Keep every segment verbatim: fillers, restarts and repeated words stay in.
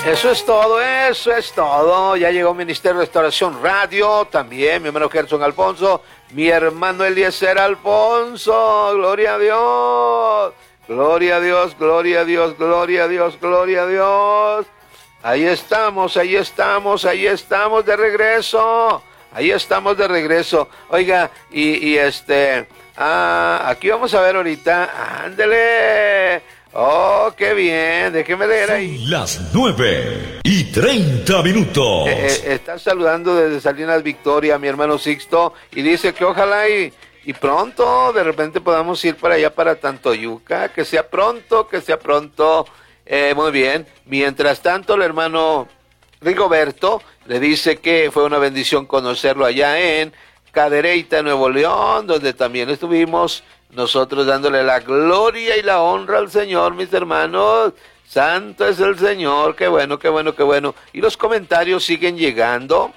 Eso es todo, eso es todo. Ya llegó Ministerio de Restauración Radio, también mi hermano Gerson Alfonso, mi hermano Eliezer Alfonso. Gloria a Dios, gloria a Dios, gloria a Dios, gloria a Dios, gloria a Dios. Ahí estamos, ahí estamos, ahí estamos de regreso. Ahí estamos de regreso. Oiga, y, y este, ah, aquí vamos a ver ahorita, ándele. Oh, qué bien, déjeme leer ahí. Son las nueve y treinta minutos. Eh, eh, está saludando desde Salinas Victoria, mi hermano Sixto, y dice que ojalá y, y pronto de repente podamos ir para allá, para Tantoyuca, que sea pronto, que sea pronto. Eh, muy bien, mientras tanto el hermano Rigoberto le dice que fue una bendición conocerlo allá en Cadereyta, Nuevo León, donde también estuvimos nosotros dándole la gloria y la honra al Señor, mis hermanos. Santo es el Señor, qué bueno, qué bueno, qué bueno. Y los comentarios siguen llegando.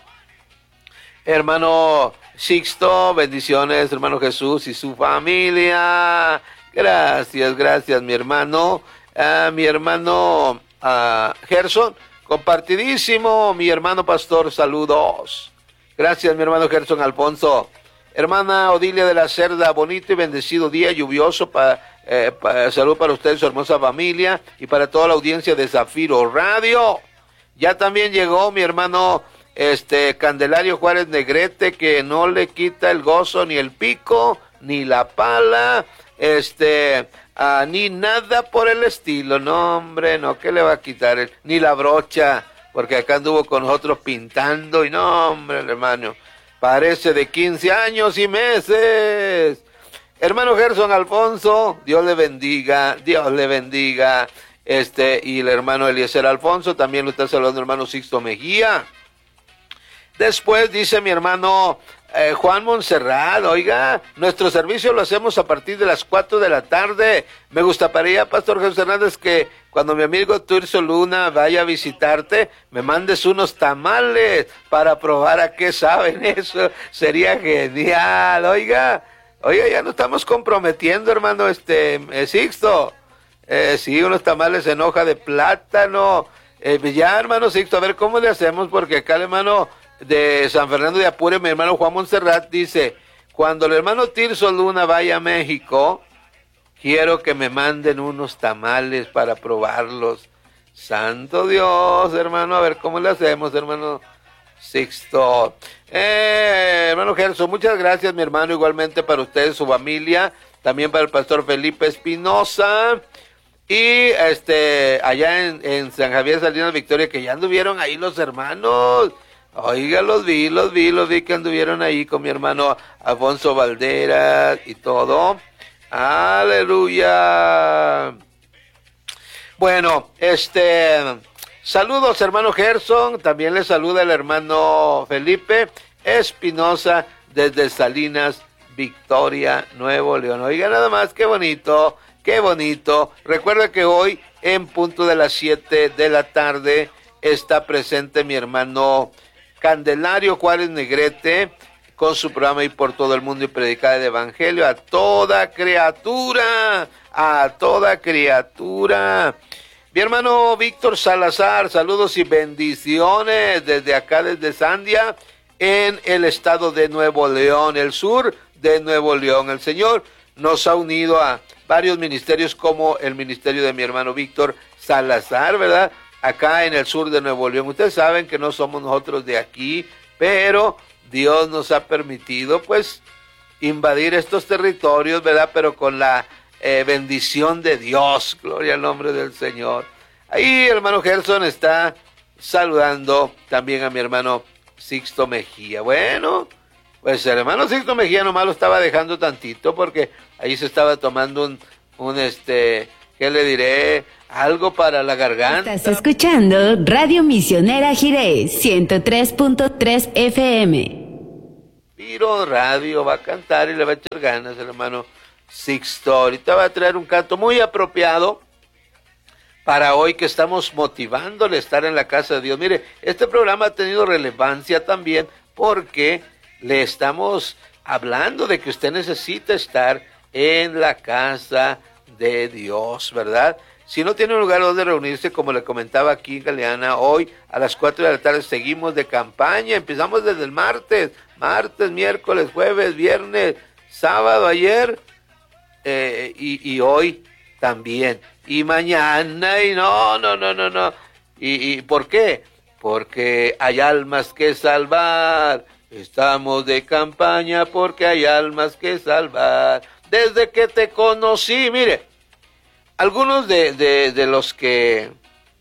Hermano Sixto, bendiciones, hermano Jesús y su familia. Gracias, gracias, mi hermano. Uh, mi hermano uh, Gerson, compartidísimo. Mi hermano pastor, saludos. Gracias, mi hermano Gerson Alfonso. Hermana Odilia de la Cerda, bonito y bendecido día lluvioso. Pa, eh, pa, salud para usted y su hermosa familia y para toda la audiencia de Zafiro Radio. Ya también llegó mi hermano este Candelario Juárez Negrete, que no le quita el gozo ni el pico, ni la pala, este, ah, ni nada por el estilo. No, hombre, no, ¿qué le va a quitar? El, ni la brocha, porque acá anduvo con nosotros pintando y no, hombre, hermano. Parece de quince años y meses. Hermano Gerson Alfonso, Dios le bendiga, Dios le bendiga. Este, y el hermano Eliezer Alfonso, también lo está saludando el hermano Sixto Mejía. Después dice mi hermano eh, Juan Montserrat, oiga, nuestro servicio lo hacemos a partir de las cuatro de la tarde. Me gustaría, Pastor Jesús Hernández, que cuando mi amigo Turso Luna vaya a visitarte, me mandes unos tamales para probar a qué saben eso. Sería genial, oiga. Oiga, ya nos estamos comprometiendo, hermano, este, eh, Sixto. Eh, sí, unos tamales en hoja de plátano. Eh, ya, hermano Sixto, a ver cómo le hacemos, porque acá el hermano de San Fernando de Apure, mi hermano Juan Montserrat, dice, cuando el hermano Tirso Luna vaya a México, quiero que me manden unos tamales para probarlos. Santo Dios, hermano, a ver cómo le hacemos, hermano Sixto. Eh, hermano Gerson, muchas gracias, mi hermano, igualmente para usted, su familia, también para el pastor Felipe Espinosa, y este, allá en, en San Javier Salinas Victoria, que ya anduvieron ahí los hermanos. Oiga, los vi, los vi, los vi que anduvieron ahí con mi hermano Alfonso Valderas y todo. Aleluya. Bueno, este, saludos, hermano Gerson. También le saluda el hermano Felipe Espinosa desde Salinas Victoria, Nuevo León. Oiga, nada más, qué bonito, qué bonito. Recuerda que hoy, en punto de las siete de la tarde, está presente mi hermano Candelario Juárez Negrete con su programa Y por todo el mundo y predicar el evangelio a toda criatura, a toda criatura. Mi hermano Víctor Salazar, saludos y bendiciones desde acá, desde Sandia, en el estado de Nuevo León, el sur de Nuevo León. El Señor nos ha unido a varios ministerios, como el ministerio de mi hermano Víctor Salazar, ¿verdad? Acá en el sur de Nuevo León. Ustedes saben que no somos nosotros de aquí, pero Dios nos ha permitido, pues, invadir estos territorios, ¿verdad? Pero con la eh, bendición de Dios. Gloria al nombre del Señor. Ahí el hermano Gerson está saludando también a mi hermano Sixto Mejía. Bueno, pues el hermano Sixto Mejía nomás lo estaba dejando tantito, porque ahí se estaba tomando un, un este, ¿qué le diré? Algo para la garganta. Estás escuchando Radio Misionera Jirés, ciento tres punto tres F M. Piro Radio va a cantar y le va a echar ganas el hermano Sixto. Ahorita va a traer un canto muy apropiado para hoy, que estamos motivándole a estar en la casa de Dios. Mire, este programa ha tenido relevancia también porque le estamos hablando de que usted necesita estar en la casa de Dios, ¿verdad? Si no tiene un lugar donde reunirse, como le comentaba aquí en Galeana, hoy a las cuatro de la tarde seguimos de campaña, empezamos desde el martes, martes, miércoles, jueves, viernes, sábado, ayer, eh, y, y hoy también, y mañana, y no, no, no, no, no, y, y ¿por qué? Porque hay almas que salvar, estamos de campaña porque hay almas que salvar, desde que te conocí, mire, algunos de, de, de los que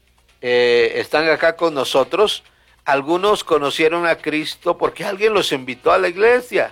eh, están acá con nosotros, algunos conocieron a Cristo porque alguien los invitó a la iglesia,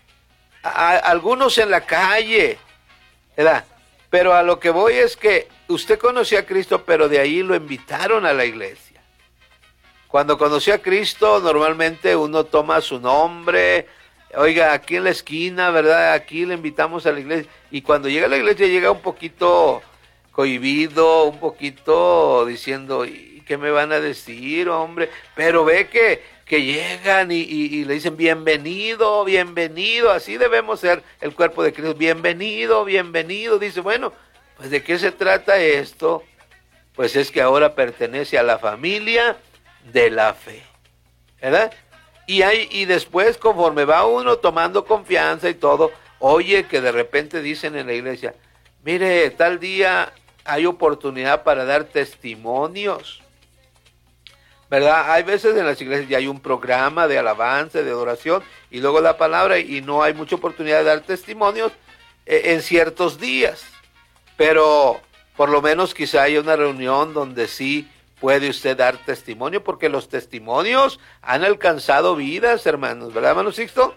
a, a, algunos en la calle, ¿verdad? Pero a lo que voy es que usted conoció a Cristo, pero de ahí lo invitaron a la iglesia. Cuando conoció a Cristo, normalmente uno toma su nombre, oiga, aquí en la esquina, ¿verdad? Aquí le invitamos a la iglesia, y cuando llega a la iglesia llega un poquito cohibido, un poquito diciendo, ¿y qué me van a decir, hombre? Pero ve que, que llegan y, y, y le dicen, bienvenido, bienvenido, así debemos ser el cuerpo de Cristo, bienvenido, bienvenido. Dice, bueno, pues ¿de qué se trata esto? Pues es que ahora pertenece a la familia de la fe, ¿verdad? Y, hay, y después, conforme va uno tomando confianza y todo, oye que de repente dicen en la iglesia, mire, tal día hay oportunidad para dar testimonios, ¿verdad? Hay veces en las iglesias ya hay un programa de alabanza, de adoración, y luego la palabra, y no hay mucha oportunidad de dar testimonios eh, en ciertos días, pero por lo menos quizá haya una reunión donde sí puede usted dar testimonio, porque los testimonios han alcanzado vidas, hermanos, ¿verdad, hermano Sixto?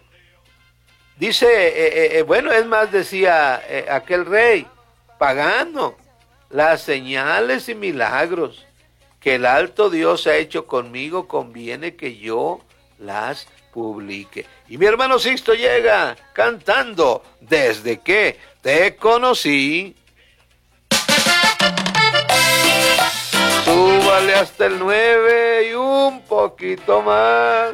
Dice, eh, eh, bueno, es más, decía eh, aquel rey pagano, las señales y milagros que el alto Dios ha hecho conmigo, conviene que yo las publique. Y mi hermano Sixto llega cantando, desde que te conocí. Súbale hasta el nueve y un poquito más.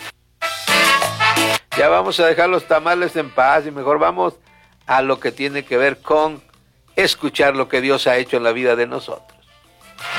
Ya vamos a dejar los tamales en paz y mejor vamos a lo que tiene que ver con escuchar lo que Dios ha hecho en la vida de nosotros.